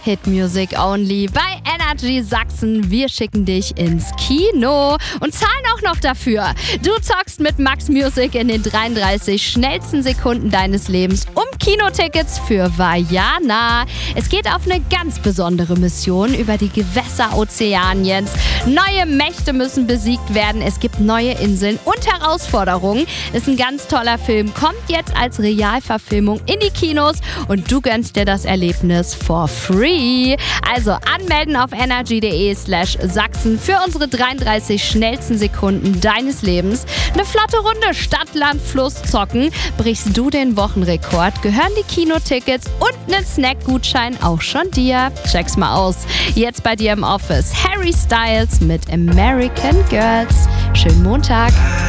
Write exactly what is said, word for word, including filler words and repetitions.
Hit Music Only bei Energy Sachsen. Wir schicken dich ins Kino und zahlen auch noch dafür. Du zockst mit Max Music in den dreiunddreißig schnellsten Sekunden deines Lebens um Kinotickets für Vaiana. Es geht auf eine ganz besondere Mission über die Gewässer Ozeaniens. Neue Mächte müssen besiegt werden. Es gibt neue Inseln und Herausforderungen. Ist ein ganz toller Film. Kommt jetzt als Realverfilmung in die Kinos und du gönnst dir das Erlebnis for free. Also anmelden auf energy.de slash Sachsen für unsere dreiunddreißig schnellsten Sekunden deines Lebens. Eine flotte Runde Stadt, Land, Fluss zocken. Brichst du den Wochenrekord, gehören die Kinotickets und einen Snackgutschein auch schon dir. Check's mal aus. Jetzt bei dir im Office. Harry Styles mit American Girls. Schönen Montag.